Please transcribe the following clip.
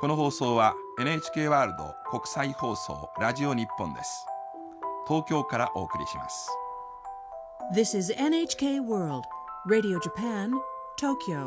この放送は NHK ワールド国際放送ラジオ日本です。東京からお送りします。 This is NHK World Radio Japan, Tokyo